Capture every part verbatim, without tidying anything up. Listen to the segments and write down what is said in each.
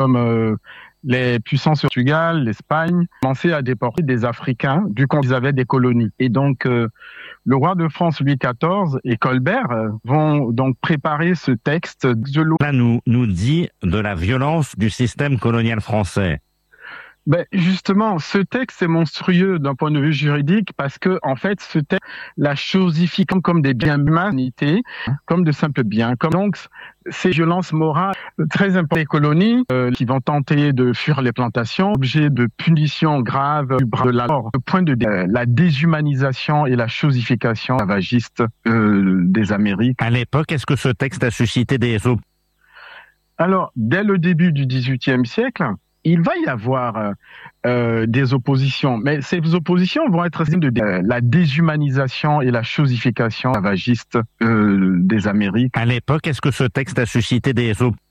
comme euh, les puissances Portugal, l'Espagne, commençaient à déporter des Africains du coup ils avaient des colonies. Et donc euh, le roi de France Louis quatorze et Colbert euh, vont donc préparer ce texte de loi. Là nous nous dit de la violence du système colonial français. Ben justement, ce texte est monstrueux d'un point de vue juridique parce que en fait, ce texte la chosifie comme, comme des biens d'humanité, comme de simples biens. Comme donc ces violences morales très importantes des colonies euh, qui vont tenter de fuir les plantations, objet de punitions graves de la mort. Le point de euh, la déshumanisation et la chosification esclavagiste euh, des Amériques. À l'époque, est-ce que ce texte a suscité des op... Alors, dès le début du dix-huitième siècle, il va y avoir euh, des oppositions, mais ces oppositions vont être de euh, la déshumanisation et la chosification esclavagiste euh, des Amériques. À l'époque, est-ce que ce texte a suscité des op...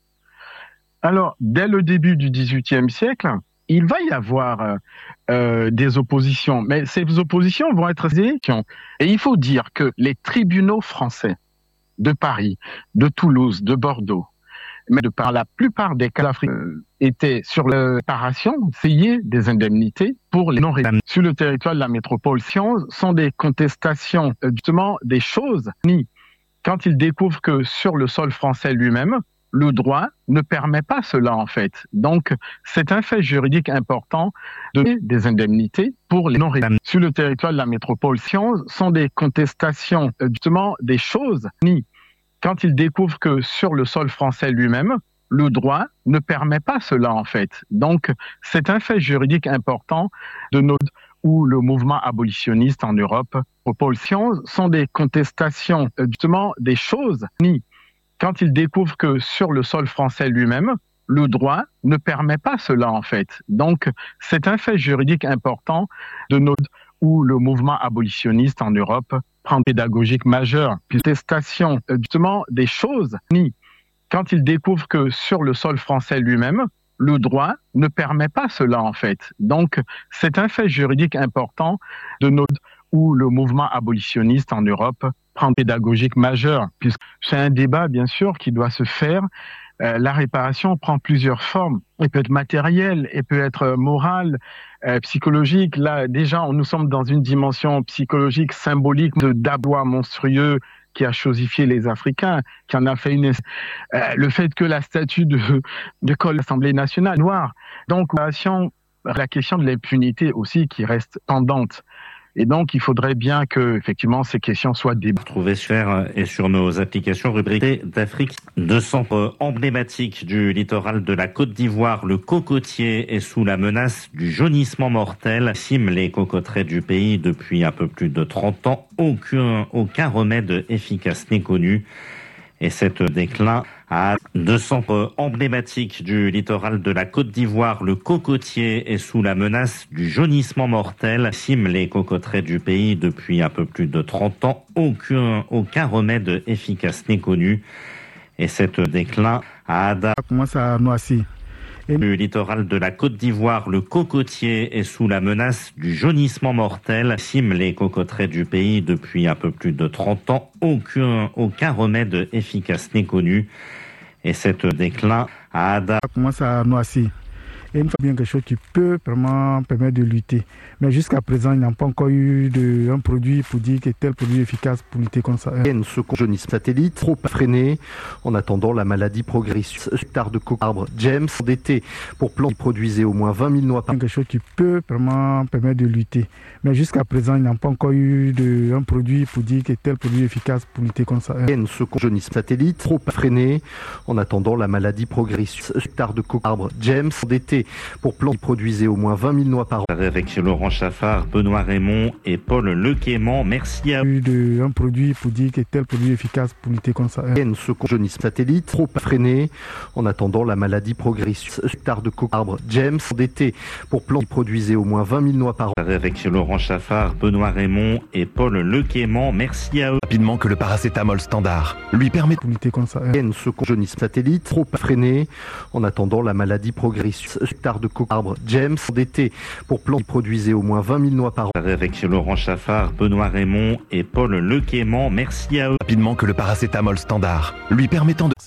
Alors, dès le début du dix-huitième siècle, il va y avoir euh, des oppositions, mais ces oppositions vont être et il faut dire que les tribunaux français de Paris, de Toulouse, de Bordeaux, mais de par la plupart des cas d'Afrique euh, étaient sur la réparation, payer des indemnités pour les non-résidents sur le territoire de la métropole. Ce sont des contestations, euh, justement, des choses. Quand ils découvrent que sur le sol français lui-même, le droit ne permet pas cela, en fait. Donc, c'est un fait juridique important de payer des indemnités pour les non-résidents sur le territoire de la métropole. Ce sont des contestations, euh, justement, des choses. Quand ils découvrent que sur le sol français lui-même, le droit ne permet pas cela, en fait. Donc, c'est un fait juridique important de notre où le mouvement abolitionniste en Europe propose sont des contestations, justement, des choses. Quand ils découvrent que sur le sol français lui-même, le droit ne permet pas cela, en fait. Donc, c'est un fait juridique important de notre où le mouvement abolitionniste en Europe prend pédagogique majeur, contestation, justement, des choses. Quand ils découvrent que sur le sol français lui-même, le droit ne permet pas cela, en fait. Donc, c'est un fait juridique important de notre où le mouvement abolitionniste en Europe prend pédagogique majeur, puisque c'est un débat, bien sûr, qui doit se faire. Euh, la réparation prend plusieurs formes. Elle peut être matérielle, elle peut être morale, euh, psychologique. Là, déjà, nous sommes dans une dimension psychologique, symbolique de d'abois monstrueux qui a chosifié les Africains, qui en a fait une... Euh, le fait que la statue de, de Col l'Assemblée nationale noire. Donc, la question de l'impunité aussi qui reste pendante. Et donc, il faudrait bien que, effectivement, ces questions soient débattues. Retrouvez sur et sur nos applications rubriquées d'Afrique. Deux centres emblématiques du littoral de la Côte d'Ivoire, le cocotier est sous la menace du jaunissement mortel. Ciment les cocoteraies du pays depuis un peu plus de trente ans. Aucun, aucun remède efficace n'est connu. Et cette déclin à deux centres emblématiques du littoral de la Côte d'Ivoire, le cocotier est sous la menace du jaunissement mortel. Ciment les cocoteraies du pays depuis un peu plus de trente ans. Aucun, aucun remède efficace n'est connu. Et cette déclin à Ada. Commence à noisir. Du littoral de la Côte d'Ivoire, le cocotier est sous la menace du jaunissement mortel. Ciment les cocoteraies du pays depuis un peu plus de trente ans. Aucun, aucun remède efficace n'est connu. Et cette déclin à Ada. Commence à noisir. Et il faut bien quelque chose qui peut vraiment permettre de lutter. Mais jusqu'à présent, il n'y a pas encore eu de, un produit pour dire que tel produit est efficace pour lutter contre ça. Ce jaunissement satellite, trop freiné. En attendant, la maladie progresse. Hectare de coco-arbre James, endetté pour plantes qui produisaient au moins vingt mille noix par an. Quelque chose qui peut vraiment permettre de lutter. Mais jusqu'à présent, il n'y a pas encore eu de, un produit pour dire que tel produit est efficace pour lutter contre ça. Ce jaunissement satellite, trop freiné. En attendant, la maladie progresse. Hectare de coco-arbre James, endetté pour plantes qui produisaient au moins vingt mille noix par an. Avec Laurent Chaffard, Benoît Raymond et Paul Lequément. Merci à vous. De, un produit pour dire que tel produit est efficace pour lutter contre ça. Ce jaunissement satellite, trop freiné. En attendant, la maladie progresse. Hectare de coco-arbre James, endetté pour plantes qui produisaient au moins vingt mille noix par an. Avec Laurent Chaffard, Benoît Raymond et Paul Lequément. Merci à eux. Rapidement que le paracétamol standard lui permet de lutter contre ça. Ce jaunissement satellite, trop freiné. En attendant, la maladie progresse. Hectare de coco-arbre James, endetté pour plantes qui produisaient au moins vingt mille noix par an. Avec Laurent Chaffard, Benoît Raymond et Paul Lequément. Merci à eux. Rapidement que le paracétamol standard lui permettant de